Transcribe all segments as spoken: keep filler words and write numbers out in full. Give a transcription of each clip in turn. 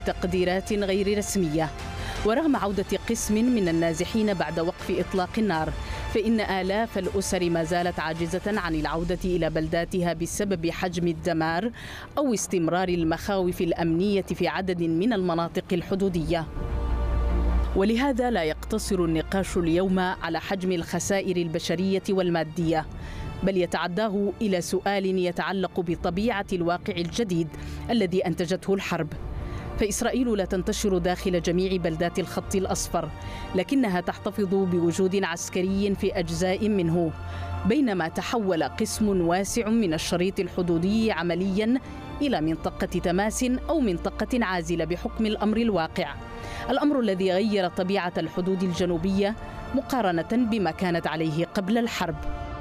تقديرات غير رسمية. ورغم عودة قسم من النازحين بعد وقف إطلاق النار، فإن آلاف الأسر ما زالت عاجزة عن العودة إلى بلداتها بسبب حجم الدمار أو استمرار المخاوف الأمنية في عدد من المناطق الحدودية. ولهذا لا يقتصر النقاش اليوم على حجم الخسائر البشرية والمادية، بل يتعداه إلى سؤال يتعلق بطبيعة الواقع الجديد الذي أنتجته الحرب. فإسرائيل لا تنتشر داخل جميع بلدات الخط الأصفر، لكنها تحتفظ بوجود عسكري في أجزاء منه، بينما تحول قسم واسع من الشريط الحدودي عمليا إلى منطقة تماس أو منطقة عازلة بحكم الأمر الواقع، الأمر الذي غير طبيعة الحدود الجنوبية مقارنة بما كانت عليه قبل الحرب.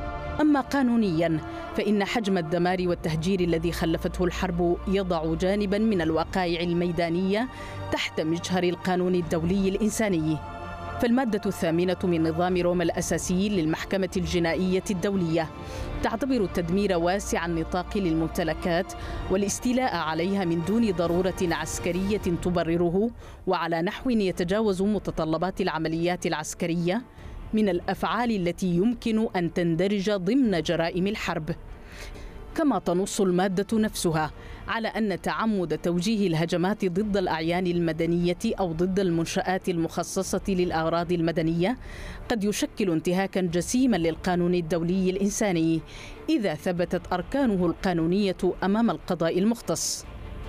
أما قانونياً فإن حجم الدمار والتهجير الذي خلفته الحرب يضع جانباً من الوقائع الميدانية تحت مجهر القانون الدولي الإنساني. فالمادة الثامنة من نظام روما الأساسي للمحكمة الجنائية الدولية تعتبر التدمير واسع النطاق للممتلكات والاستيلاء عليها من دون ضرورة عسكرية تبرره وعلى نحو يتجاوز متطلبات العمليات العسكرية من الأفعال التي يمكن أن تندرج ضمن جرائم الحرب. كما تنص المادة نفسها على أن تعمد توجيه الهجمات ضد الأعيان المدنية أو ضد المنشآت المخصصة للأغراض المدنية قد يشكل انتهاكا جسيما للقانون الدولي الإنساني إذا ثبتت أركانه القانونية أمام القضاء المختص.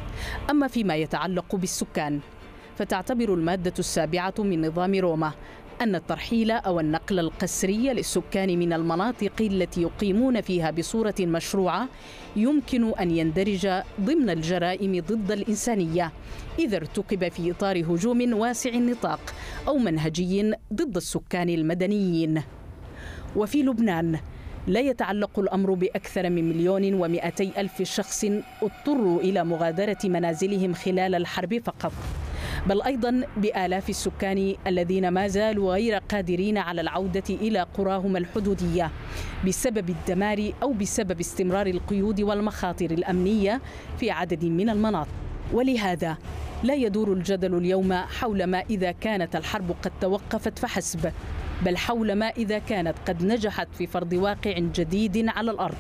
أما فيما يتعلق بالسكان، فتعتبر المادة السابعة من نظام روما أن الترحيل أو النقل القسري للسكان من المناطق التي يقيمون فيها بصورة مشروعة يمكن أن يندرج ضمن الجرائم ضد الإنسانية إذا ارتكب في إطار هجوم واسع النطاق أو منهجي ضد السكان المدنيين. وفي لبنان لا يتعلق الأمر بأكثر من مليون ومئتي ألف شخص اضطروا إلى مغادرة منازلهم خلال الحرب فقط، بل أيضا بآلاف السكان الذين ما زالوا غير قادرين على العودة إلى قراهم الحدودية بسبب الدمار أو بسبب استمرار القيود والمخاطر الأمنية في عدد من المناطق. ولهذا لا يدور الجدل اليوم حول ما إذا كانت الحرب قد توقفت فحسب، بل حول ما إذا كانت قد نجحت في فرض واقع جديد على الأرض.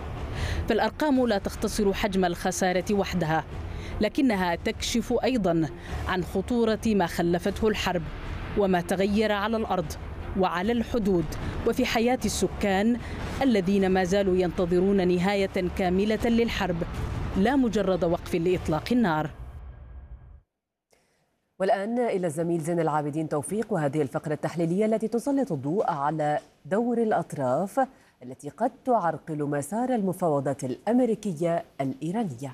فالأرقام لا تختصر حجم الخسارة وحدها، لكنها تكشف أيضا عن خطورة ما خلفته الحرب وما تغير على الأرض وعلى الحدود وفي حياة السكان الذين ما زالوا ينتظرون نهاية كاملة للحرب، لا مجرد وقف لإطلاق النار. والآن إلى الزميل زين العابدين توفيق وهذه الفقرة التحليلية التي تسلط الضوء على دور الأطراف التي قد تعرقل مسار المفاوضات الأمريكية الإيرانية.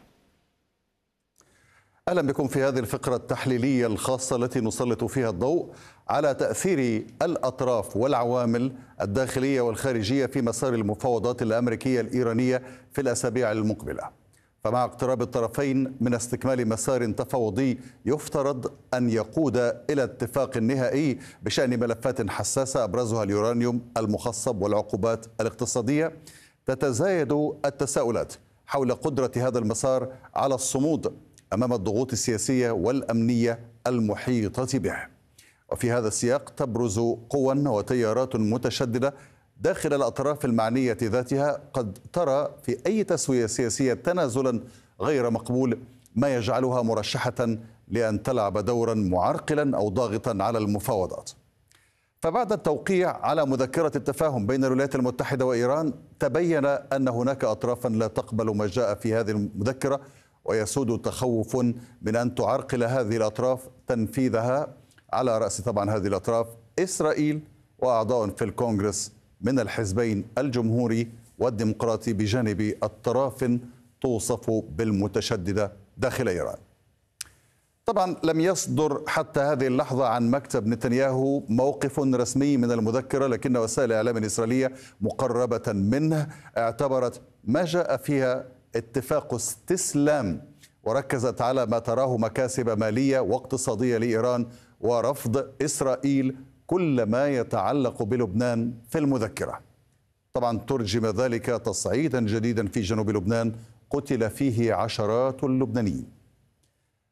أهلا بكم في هذه الفقرة التحليلية الخاصة التي نسلط فيها الضوء على تأثير الأطراف والعوامل الداخلية والخارجية في مسار المفاوضات الأمريكية الإيرانية في الأسابيع المقبلة. فمع اقتراب الطرفين من استكمال مسار تفاوضي يفترض أن يقود إلى اتفاق نهائي بشأن ملفات حساسة أبرزها اليورانيوم المخصب والعقوبات الاقتصادية، تتزايد التساؤلات حول قدرة هذا المسار على الصمود أمام الضغوط السياسية والأمنية المحيطة به. وفي هذا السياق تبرز قوى وتيارات متشددة داخل الأطراف المعنية ذاتها قد ترى في أي تسوية سياسية تنازلا غير مقبول، ما يجعلها مرشحة لأن تلعب دورا معرقلا أو ضاغطا على المفاوضات. فبعد التوقيع على مذكرة التفاهم بين الولايات المتحدة وإيران تبين أن هناك أطرافا لا تقبل ما جاء في هذه المذكرة، ويسود تخوف من أن تعرقل هذه الأطراف تنفيذها. على رأس طبعا هذه الأطراف إسرائيل وأعضاء في الكونغرس من الحزبين الجمهوري والديمقراطي بجانب الطراف توصف بالمتشددة داخل إيران. طبعا لم يصدر حتى هذه اللحظة عن مكتب نتنياهو موقف رسمي من المذكرة، لكن وسائل الإعلام الإسرائيلية مقربة منه اعتبرت ما جاء فيها اتفاق استسلام، وركزت على ما تراه مكاسب مالية واقتصادية لإيران ورفض إسرائيل كل ما يتعلق بلبنان في المذكرة. طبعا ترجم ذلك تصعيدا جديدا في جنوب لبنان قتل فيه عشرات اللبنانيين.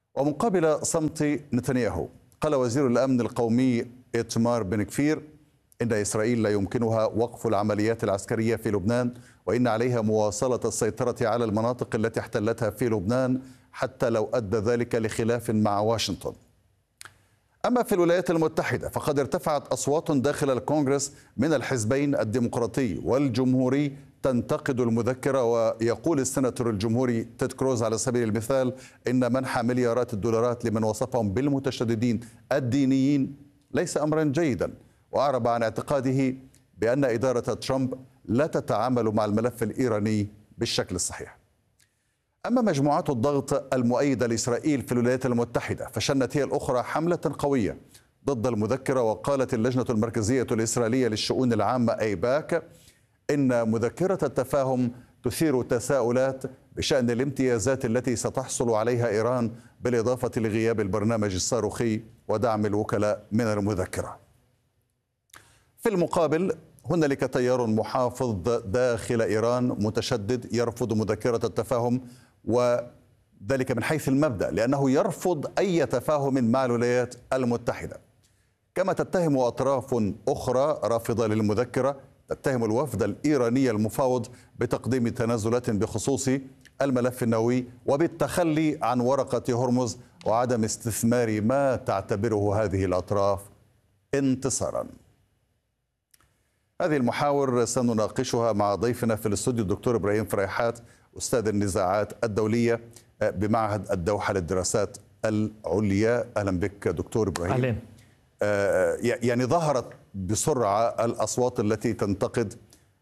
ومقابل صمت نتنياهو قال وزير الأمن القومي إيتمار بن كفير إن إسرائيل لا يمكنها وقف العمليات العسكرية في لبنان، وإن عليها مواصلة السيطرة على المناطق التي احتلتها في لبنان حتى لو أدى ذلك لخلاف مع واشنطن. أما في الولايات المتحدة فقد ارتفعت أصوات داخل الكونغرس من الحزبين الديمقراطي والجمهوري تنتقد المذكرة، ويقول السيناتور الجمهوري تيد كروز على سبيل المثال إن منح مليارات الدولارات لمن وصفهم بالمتشددين الدينيين ليس أمرا جيدا، وأعرب عن اعتقاده بأن إدارة ترامب لا تتعامل مع الملف الإيراني بالشكل الصحيح. أما مجموعات الضغط المؤيدة لإسرائيل في الولايات المتحدة فشنت هي الأخرى حملة قوية ضد المذكرة، وقالت اللجنة المركزية الإسرائيلية للشؤون العامة أيباك إن مذكرة التفاهم تثير تساؤلات بشأن الامتيازات التي ستحصل عليها إيران، بالإضافة لغياب البرنامج الصاروخي ودعم الوكلاء من المذكرة. في المقابل هنالك تيار محافظ داخل إيران متشدد يرفض مذكرة التفاهم، وذلك من حيث المبدأ لأنه يرفض أي تفاهم مع الولايات المتحدة. كما تتهم أطراف أخرى رافضة للمذكرة تتهم الوفد الإيراني المفاوض بتقديم تنازلات بخصوص الملف النووي وبالتخلي عن ورقة هرمز وعدم استثمار ما تعتبره هذه الأطراف انتصارا. هذه المحاور سنناقشها مع ضيفنا في الاستوديو الدكتور إبراهيم فريحات أستاذ النزاعات الدولية بمعهد الدوحة للدراسات العليا. أهلا بك دكتور إبراهيم. أهلا. يعني ظهرت بسرعة الأصوات التي تنتقد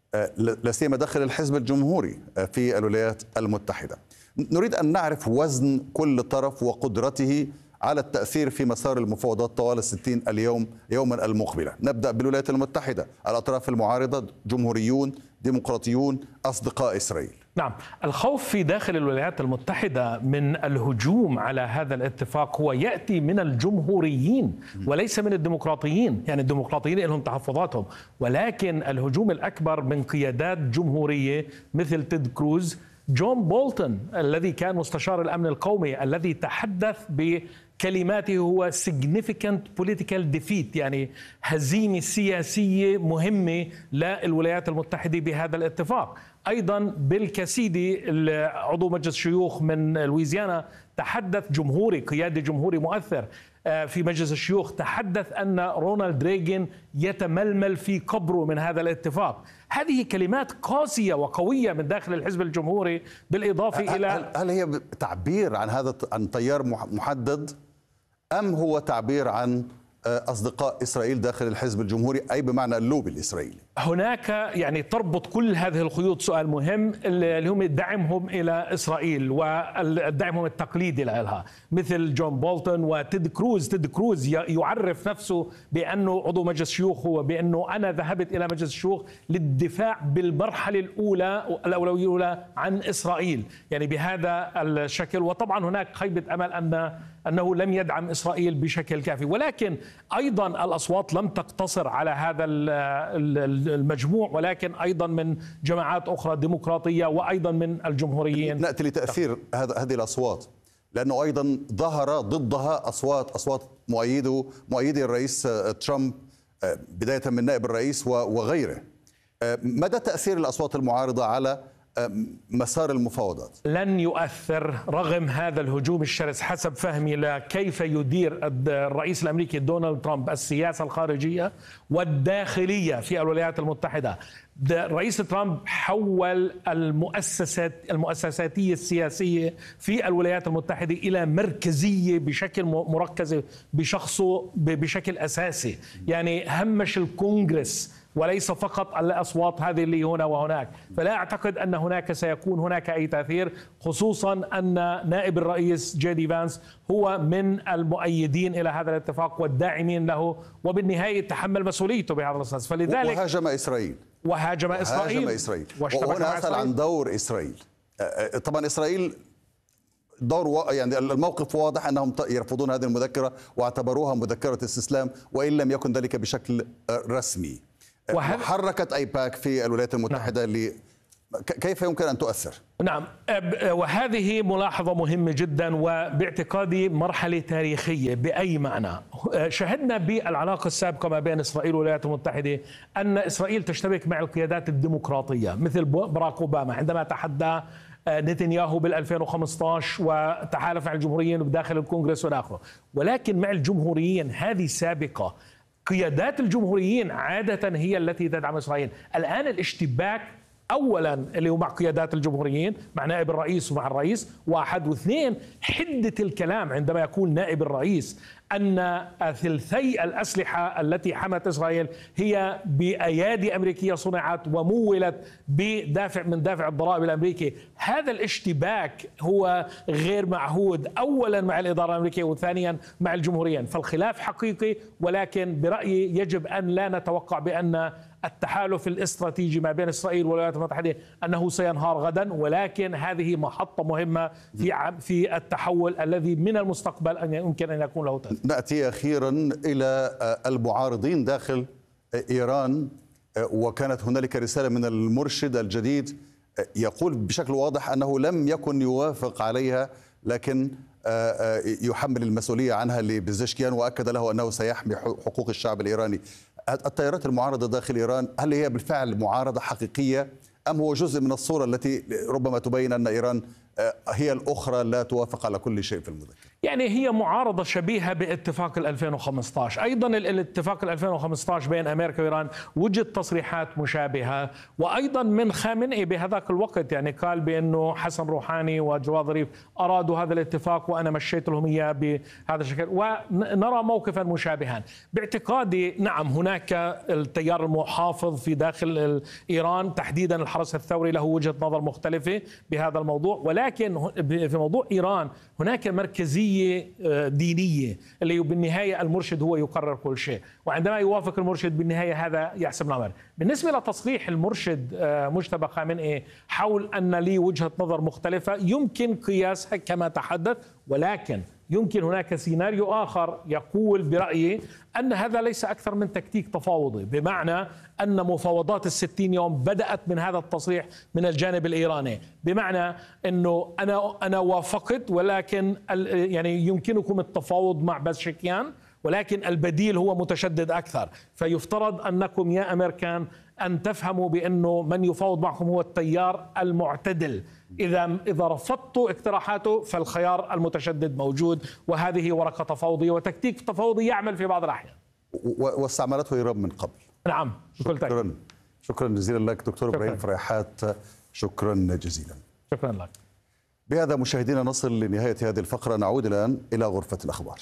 لا سيما داخل الحزب الجمهوري في الولايات المتحدة. نريد أن نعرف وزن كل طرف وقدرته على التأثير في مسار المفاوضات طوال الستين اليوم يوما المقبلة. نبدأ بالولايات المتحدة، الأطراف المعارضة جمهوريون ديمقراطيون أصدقاء إسرائيل. نعم، الخوف في داخل الولايات المتحدة من الهجوم على هذا الاتفاق هو يأتي من الجمهوريين وليس من الديمقراطيين. يعني الديمقراطيين لهم تحفظاتهم، ولكن الهجوم الأكبر من قيادات جمهورية مثل تيد كروز، جون بولتون الذي كان مستشار الأمن القومي الذي تحدث بكلماته هو significant political defeat، يعني هزيمة سياسية مهمة للولايات المتحدة بهذا الاتفاق. أيضا بيل كاسيدي عضو مجلس شيوخ من لويزيانا تحدث جمهوري، قيادي جمهوري مؤثر في مجلس الشيوخ، تحدث أن رونالد ريغان يتململ في قبره من هذا الاتفاق. هذه كلمات قاسية وقوية من داخل الحزب الجمهوري، بالإضافة هل إلى هل هي تعبير عن هذا عن تيار محدد أم هو تعبير عن أصدقاء إسرائيل داخل الحزب الجمهوري، أي بمعنى اللوبي الإسرائيلي؟ هناك يعني تربط كل هذه الخيوط سؤال مهم اللي هم دعمهم إلى إسرائيل ودعمهم التقليدي لها، مثل جون بولتون وتيد كروز. تيد كروز يعرف نفسه بأنه عضو مجلس شيوخ، هو بأنه أنا ذهبت إلى مجلس الشيوخ للدفاع بالمرحلة الأولى الأولوية الأولى عن إسرائيل، يعني بهذا الشكل. وطبعا هناك خيبة أمل أن أنه لم يدعم إسرائيل بشكل كافي، ولكن أيضا الأصوات لم تقتصر على هذا المجموع، ولكن أيضا من جماعات أخرى ديمقراطية وأيضا من الجمهوريين. نأتي لتأثير هذه الأصوات، لأنه أيضا ظهر ضدها أصوات أصوات مؤيده مؤيدي الرئيس ترامب بداية من نائب الرئيس وغيره. مدى تأثير الأصوات المعارضة على مسار المفاوضات؟ لن يؤثر رغم هذا الهجوم الشرس حسب فهمي لكيف يدير الرئيس الأمريكي دونالد ترامب السياسة الخارجية والداخلية في الولايات المتحدة. الرئيس ترامب حول المؤسسات المؤسساتية السياسية في الولايات المتحدة إلى مركزية بشكل مركزة بشخصه بشكل أساسي، يعني همش الكونغرس وليس فقط الأصوات هذه اللي هنا وهناك. فلا أعتقد أن هناك سيكون هناك أي تأثير، خصوصا أن نائب الرئيس جي دي فانس هو من المؤيدين إلى هذا الاتفاق والداعمين له، وبالنهاية تحمل مسؤوليته بهذا الأساس. فلذلك وهاجم إسرائيل وهاجم إسرائيل, وهاجم إسرائيل. وهنا أسأل عن دور إسرائيل. طبعا إسرائيل دور يعني الموقف واضح أنهم يرفضون هذه المذكرة واعتبروها مذكرة استسلام، وإن لم يكن ذلك بشكل رسمي. وحركت أيباك في الولايات المتحدة نعم. كيف يمكن أن تؤثر؟ نعم، وهذه ملاحظة مهمة جدا وباعتقادي مرحلة تاريخية بأي معنى. شهدنا بالعلاقة السابقة ما بين إسرائيل والولايات المتحدة أن إسرائيل تشتبك مع القيادات الديمقراطية مثل باراك أوباما عندما تحدى نتنياهو بال ألفين وخمسة عشر وتحالف مع الجمهوريين بداخل الكونغرس والآخر، ولكن مع الجمهوريين هذه سابقة. قيادات الجمهوريين عادة هي التي تدعم إسرائيل. الآن الاشتباك أولا اللي هو مع قيادات الجمهوريين، مع نائب الرئيس ومع الرئيس واحد، واثنين حدة الكلام عندما يكون نائب الرئيس أن ثلثي الأسلحة التي حمت إسرائيل هي بأيادي أمريكية صنعت ومولت بدافع من دافع الضرائب الأمريكي. هذا الاشتباك هو غير معهود، أولا مع الإدارة الأمريكية وثانيا مع الجمهوريين. فالخلاف حقيقي، ولكن برأيي يجب أن لا نتوقع بأن التحالف الاستراتيجي ما بين إسرائيل والولايات المتحدة أنه سينهار غدا، ولكن هذه محطة مهمة في في التحول الذي من المستقبل أن يمكن أن يكون له تأثير. نأتي أخيرا إلى المعارضين داخل إيران، وكانت هنالك رسالة من المرشد الجديد يقول بشكل واضح أنه لم يكن يوافق عليها، لكن يحمل المسؤولية عنها لبزشكيان، وأكد له أنه سيحمي حقوق الشعب الإيراني. التيارات المعارضة داخل إيران هل هي بالفعل معارضة حقيقية أم هو جزء من الصورة التي ربما تبين أن إيران هي الأخرى لا توافق على كل شيء في المذكرة؟ يعني هي معارضة شبيهة باتفاق ألفين وخمسة عشر. أيضا الاتفاق ألفين وخمسة عشر بين أمريكا وإيران وجد تصريحات مشابهة، وأيضا من خامنئي بهذاك الوقت يعني قال بأنه حسن روحاني وجواد ظريف أرادوا هذا الاتفاق وأنا مشيت لهم إياه بهذا الشكل، ونرى موقفا مشابها. باعتقادي نعم هناك التيار المحافظ في داخل إيران تحديدا الحرس الثوري له وجهة نظر مختلفة بهذا الموضوع، ولكن في موضوع إيران هناك مركزية دينية اللي بالنهاية المرشد هو يقرر كل شيء، وعندما يوافق المرشد بالنهاية هذا يحسم الأمر. بالنسبة لتصريح المرشد مجتبى خامنئي حول أن لي وجهة نظر مختلفة يمكن قياسها كما تحدث، ولكن يمكن هناك سيناريو آخر يقول برأيي أن هذا ليس أكثر من تكتيك تفاوضي، بمعنى أن مفاوضات الستين يوم بدأت من هذا التصريح من الجانب الإيراني، بمعنى أنه أنا أنا وافقت ولكن يعني يمكنكم التفاوض مع بزشكيان، ولكن البديل هو متشدد أكثر. فيفترض أنكم يا أمريكان أن تفهموا بأنه من يفاوض معكم هو التيار المعتدل. إذا إذا رفضتوا اقتراحاته فالخيار المتشدد موجود، وهذه ورقة تفاوضية وتكتيك تفاوضي يعمل في بعض الأحيان. واستعملته إيران من قبل. نعم. شكرا شكرا جزيلا لك دكتور إبراهيم فريحات، شكرا جزيلا. شكرا لك. بهذا مشاهدينا نصل لنهاية هذه الفقرة، نعود الآن إلى غرفة الأخبار.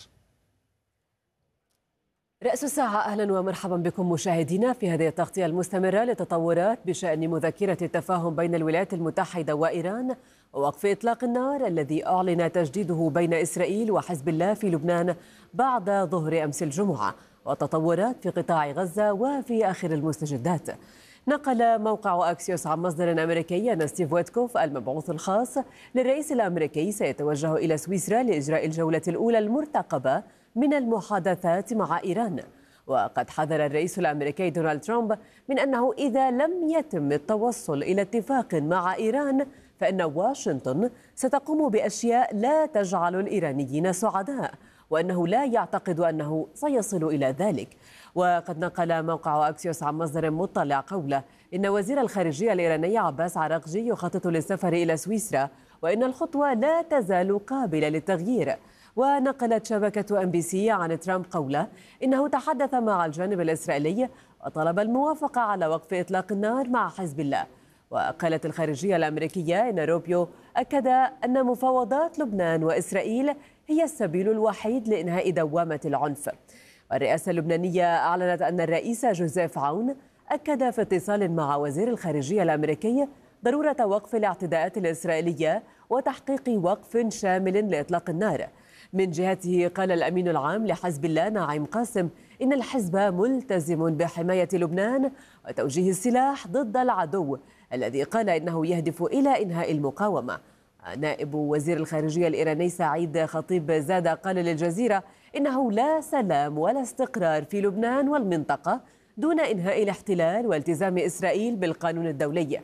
رأس الساعة، أهلا ومرحبا بكم مشاهدينا في هذه التغطية المستمرة لتطورات بشأن مذكرة التفاهم بين الولايات المتحدة وإيران ووقف إطلاق النار الذي أعلن تجديده بين إسرائيل وحزب الله في لبنان بعد ظهر أمس الجمعة، وتطورات في قطاع غزة وفي آخر المستجدات. نقل موقع أكسيوس عن مصدر أمريكي أن ستيف ويتكوف المبعوث الخاص للرئيس الأمريكي سيتوجه إلى سويسرا لإجراء الجولة الأولى المرتقبة من المحادثات مع إيران. وقد حذر الرئيس الأمريكي دونالد ترامب من أنه إذا لم يتم التوصل إلى اتفاق مع إيران فإن واشنطن ستقوم بأشياء لا تجعل الإيرانيين سعداء، وأنه لا يعتقد أنه سيصل إلى ذلك. وقد نقل موقع أكسيوس عن مصدر مطلع قوله إن وزير الخارجية الإيراني عباس عراقجي يخطط للسفر إلى سويسرا، وإن الخطوة لا تزال قابلة للتغيير. ونقلت شبكة أم بي سي عن ترامب قوله إنه تحدث مع الجانب الإسرائيلي وطلب الموافقة على وقف إطلاق النار مع حزب الله. وقالت الخارجية الأمريكية إن روبيو أكد أن مفاوضات لبنان وإسرائيل هي السبيل الوحيد لإنهاء دوامة العنف. والرئاسة اللبنانية أعلنت أن الرئيس جوزيف عون أكد في اتصال مع وزير الخارجية الأمريكي ضرورة وقف الاعتداءات الإسرائيلية وتحقيق وقف شامل لإطلاق النار. من جهته قال الأمين العام لحزب الله ناعم قاسم إن الحزب ملتزم بحماية لبنان وتوجيه السلاح ضد العدو الذي قال إنه يهدف إلى إنهاء المقاومة. نائب وزير الخارجية الإيراني سعيد خطيب زاد قال للجزيرة إنه لا سلام ولا استقرار في لبنان والمنطقة دون إنهاء الاحتلال والتزام إسرائيل بالقانون الدولي.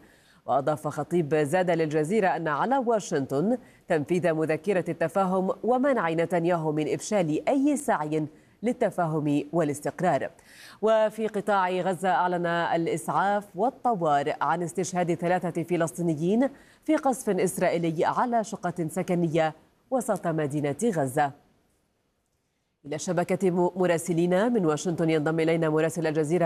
وأضاف خطيب زاد للجزيرة أن على واشنطن تنفيذ مذكرة التفاهم ومنع نتنياهو من إفشال أي سعي للتفاهم والاستقرار. وفي قطاع غزة أعلن الإسعاف والطوارئ عن استشهاد ثلاثة فلسطينيين في قصف إسرائيلي على شقة سكنية وسط مدينة غزة. إلى شبكة مراسلين من واشنطن ينضم إلينا مراسل الجزيرة